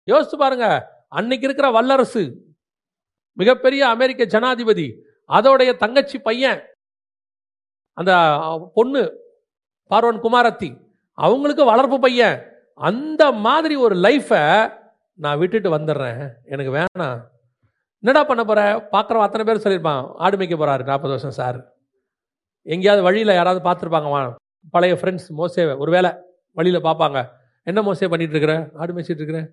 யோசிச்சு பாருங்க, அன்னைக்கு இருக்கிற வல்லரசு, மிகப்பெரிய அமெரிக்க ஜனாதிபதி, அதோடைய தங்கச்சி பையன், அந்த பொண்ணு பார்வன் குமாரத்தி, அவங்களுக்கு வளர்ப்பு பையன். அந்த மாதிரி ஒரு லைஃபை நான் விட்டுட்டு வந்துடுறேன், எனக்கு வேணாம். என்னடா பண்ண போற? பார்க்குறவன் அத்தனை பேர் சொல்லியிருப்பான், ஆடு மேய்க்க போறாரு 40 வருஷம் சார். எங்கேயாவது வழியில் யாராவது பார்த்துருப்பாங்க, பழைய ஃப்ரெண்ட்ஸ் மோசேவை ஒரு வேளை வழியில் பார்ப்பாங்க. என்ன மோசே பண்ணிட்டு இருக்கிற? ஆடு மேய்ச்சிட்டு இருக்கிற.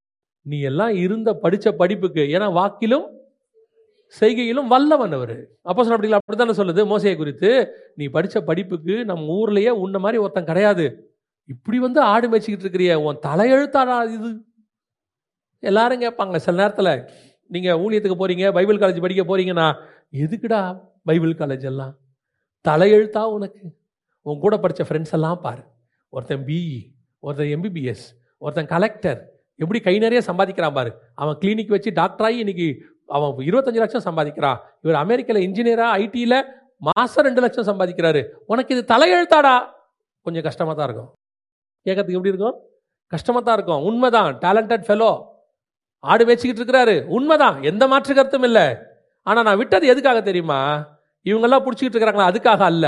நீ எல்லாம் இருந்த படித்த படிப்புக்கு, ஏன்னா வாக்கிலும் செய்கையிலும் வல்லவன் அவர். அப்போஸ்தலர் நடவடிக்கைகள் அப்படித்தானே சொல்லுது மோசேயை குறித்து. நீ படித்த படிப்புக்கு நம்ம ஊர்லேயே உன்ன மாதிரி ஒருத்தன் கிடையாது, இப்படி வந்து ஆடு மேய்ச்சிக்கிட்டு இருக்கிறிய, உன் தலையெழுத்தாடா இது. எல்லாரும் கேட்பாங்க சில நேரத்தில், நீங்கள் ஊழியத்துக்கு போகிறீங்க, பைபிள் காலேஜ் படிக்க போகிறீங்கன்னா, எதுக்குடா பைபிள் காலேஜ் எல்லாம்? தலையெழுத்தா உனக்கு? உன் கூட படித்த ஃப்ரெண்ட்ஸ் எல்லாம் பாரு, ஒருத்தன் பிஇ, ஒருத்தன் எம்பிபிஎஸ், ஒருத்தன் கலெக்டர், எப்படி கை நிறைய சம்பாதிக்கிறான் பாரு. அவன் கிளினிக் வச்சு டாக்டராகி இன்னைக்கு அவன் 25 லட்சம் சம்பாதிக்கிறான். இவர் அமெரிக்காவில் இன்ஜினியராக ஐடியில் மாதம் 2 லட்சம் சம்பாதிக்கிறாரு. உனக்கு இது தலையெழுத்தாடா? கொஞ்சம் கஷ்டமாக தான் இருக்கும். கேட்கறதுக்கு எப்படி இருக்கும்? கஷ்டமாக தான் இருக்கும். உண்மைதான், டேலண்டட் ஃபெலோ, ஆடு வச்சுக்கிட்டு இருக்கிறாரு, உண்மைதான், எந்த மாற்று கருத்தும் இல்லை. ஆனால் நான் விட்டது எதுக்காக தெரியுமா? இவங்கெல்லாம் பிடிச்சிக்கிட்டு இருக்கிறாங்களா, அதுக்காக அல்ல,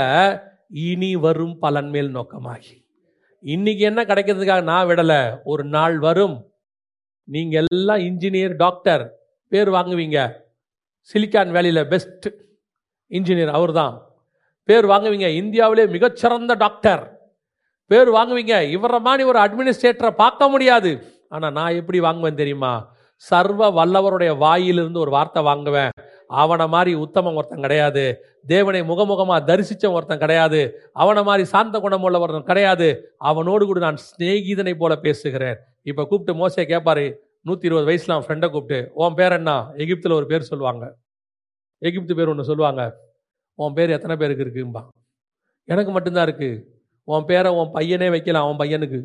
இனி வரும் பலன் மேல் நோக்கமாகி. இன்னைக்கு என்ன கிடைக்கிறதுக்காக நான் விடலை. ஒரு நாள் வரும், நீங்க எல்லாம் இன்ஜினியர், டாக்டர் பேர் வாங்குவீங்க. சிலிக்கான் வேலியில் பெஸ்ட் இன்ஜினியர் அவர் தான் பேர் வாங்குவீங்க. இந்தியாவிலே மிகச்சிறந்த டாக்டர் பேர் வாங்குவீங்க. இவரை மாதிரி ஒரு அட்மினிஸ்ட்ரேட்டரை பார்க்க முடியாது. ஆனால் நான் எப்படி வாங்குவேன் தெரியுமா? சர்வ வல்லவருடைய வாயிலிருந்து ஒரு வார்த்தை வாங்குவேன். அவனை மாதிரி உத்தமம் ஒருத்தன் கிடையாது, தேவனை முகமுகமாக தரிசித்த ஒருத்தன் கிடையாது, அவனை மாதிரி சாந்த குணம் உள்ள ஒருத்தன் கிடையாது. அவனோடு கூட நான் சிநேகிதனை போல பேசுகிறேன். இப்போ கூப்பிட்டு மோசே கேட்பாரு, 120 வயசுல அவன் ஃப்ரெண்டை கூப்பிட்டு, உன் பேர் என்ன? எகிப்தில் ஒரு பேர் சொல்லுவாங்க, எகிப்து பேர் ஒன்று சொல்லுவாங்க. உன் பேர் எத்தனை பேருக்கு இருக்கும்பா? எனக்கு மட்டும்தான் இருக்கு. உன் பேரை உன் பையனே வைக்கலாம், அவன் பையனுக்கு.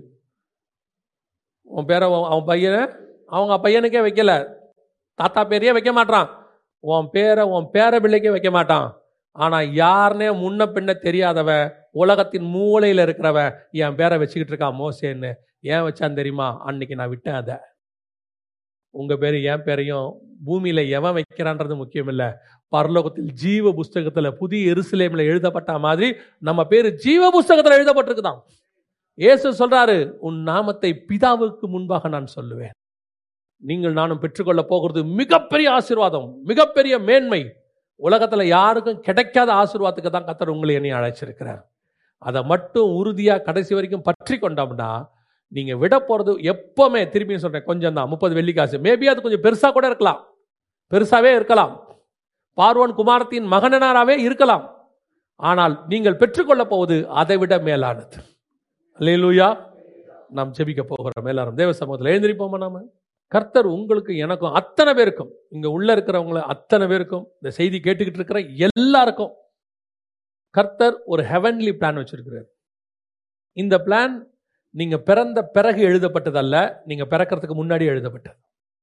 உன் பேரை அவன் பையனை அவங்க பையனுக்கே வைக்கல, தாத்தா பேரையே வைக்க மாட்டான். உன் பேரை உன் பேர பிள்ளைக்கே வைக்க மாட்டான். ஆனால் யாருனே முன்ன பின்ன தெரியாதவன், உலகத்தின் மூளையில் இருக்கிறவன் என் பேரை வச்சுக்கிட்டு இருக்கான் மோசேன்னு. ஏன் வச்சான்னு தெரியுமா? அன்னைக்கு நான் விட்டேன் அதை. உங்கள் பேர் என் பேரையும் பூமியில் எவன் வைக்கிறான்றது முக்கியம் இல்லை, பரலோகத்தில் ஜீவ புஸ்தகத்தில் புதிய எருசலேமில் எழுதப்பட்ட மாதிரி நம்ம பேர் ஜீவ புஸ்தகத்தில் எழுதப்பட்டிருக்குதான். இயேசு சொல்றாரு, உன் நாமத்தை பிதாவுக்கு முன்பாக நான் சொல்லுவேன். நீங்கள் நானும் பெற்றுக்கொள்ள போகிறது மிகப்பெரிய ஆசீர்வாதம், மிகப்பெரிய மேன்மை. உலகத்தில் யாருக்கும் கிடைக்காத ஆசீர்வாதத்துக்கு தான் கர்த்தர் உங்களை என்னை அழைச்சிருக்கிறார். அதை மட்டும் உறுதியாக கடைசி வரைக்கும் பற்றி கொண்டோம்னா, நீங்கள் விட போகிறது எப்பவுமே, திரும்பியும் சொல்கிறேன், கொஞ்சம் தான், 30 வெள்ளி காசு. மேபி அது கொஞ்சம் பெருசாக கூட இருக்கலாம், பெருசாகவே இருக்கலாம், பார்வோன் குமாரத்தின் மகனாராவே இருக்கலாம். ஆனால் நீங்கள் பெற்றுக்கொள்ள போவது அதை விட மேலானது. அல்லேலூயா. நாம் ஜெபிக்க போகிறோம். எல்லாரும் தேவ சமூகத்தில் எழுந்திருப்போமா? நாம கர்த்தர் உங்களுக்கு எனக்கும் அத்தனை பேருக்கும், இங்க உள்ள இருக்கிறவங்கள அத்தனை பேருக்கும், இந்த செய்தி கேட்டுக்கிட்டு இருக்கிற எல்லாருக்கும் கர்த்தர் ஒரு ஹெவன்லி பிளான் வச்சிருக்கிறார். இந்த பிளான் நீங்க பிறந்த பிறகு எழுதப்பட்டதல்ல, நீங்க பிறக்கிறதுக்கு முன்னாடி எழுதப்பட்டது.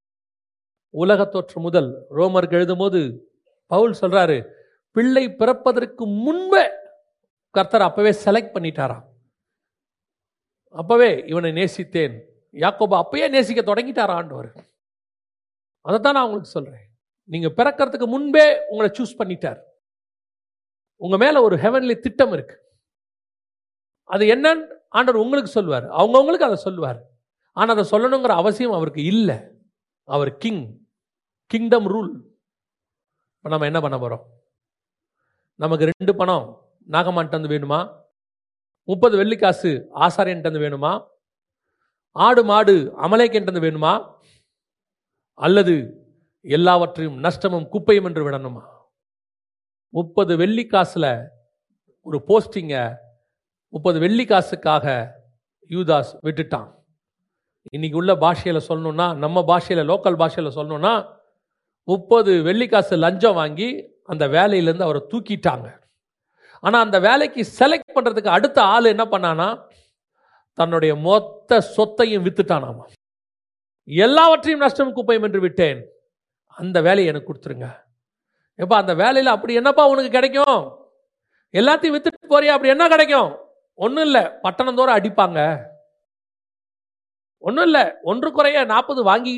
உலக தோற்றம் முதல் ரோமருக்கு எழுதும் போது பவுல் சொல்றாரு, பிள்ளை பிறப்பதற்கு முன்பே கர்த்தர் அப்பவே செலக்ட் பண்ணிட்டாராம். அப்பவே இவனை நேசித்தேன். யாக்கோபு அப்பயே நேசிக்க தொடங்கிட்டாரா ஆண்டவர். அதைத்தான் நான் உங்களுக்கு சொல்றேன். நீங்க பிறக்கிறதுக்கு முன்பே உங்களை சூஸ் பண்ணிட்டார். உங்க மேல ஒரு ஹெவன்லி திட்டம் இருக்கு. அது என்னன்னு ஆண்டவர் உங்களுக்கு சொல்லுவார், அவங்கவுங்களுக்கு அதை சொல்லுவார். ஆனால் அதை சொல்லணுங்கிற அவசியம் அவருக்கு இல்லை. அவர் கிங், கிங்டம் ரூல். இப்போ நம்ம என்ன பண்ண போறோம்? நமக்கு 2 பணம் நாகமான்ட்டு வேணுமா? 30 வெள்ளிக்காசு ஆசாரியன்ட்டு வேணுமா? ஆடு மாடு அமலேக்கென்று வேணுமா? அல்லது எல்லாவற்றையும் நஷ்டமும் குப்பையும் என்று விடணுமா? 30 வெள்ளிக்காசுல ஒரு போஸ்டிங்க 30 வெள்ளிக்காசுக்காக யூதாஸ் விட்டுட்டான். இன்னைக்கு உள்ள பாஷையில சொல்லணும்னா, நம்ம பாஷையில, லோக்கல் பாஷையில சொல்லணும்னா, 30 வெள்ளிக்காசு லஞ்சம் வாங்கி அந்த வேலையிலேருந்து அவரை தூக்கிட்டாங்க. ஆனால் அந்த வேலைக்கு செலக்ட் பண்றதுக்கு அடுத்த ஆள் என்ன பண்ணானா, தன்னுடைய மொத்த சொத்தையும் வித்துட்டானாமா. எல்லாவற்றையும் நஷ்டம் குப்பையும் என்று விட்டேன், அந்த வேலையை எனக்கு கொடுத்துருங்க. எப்பா அந்த வேலையில் அப்படி என்னப்பா உனக்கு கிடைக்கும்? எல்லாத்தையும் வித்துட்டு போறியா, அப்படி என்ன கிடைக்கும்? ஒன்றும் இல்லை, பட்டணம் தோறும் அடிப்பாங்க, ஒன்றும் இல்லை, ஒன்று குறைய 40 வாங்கி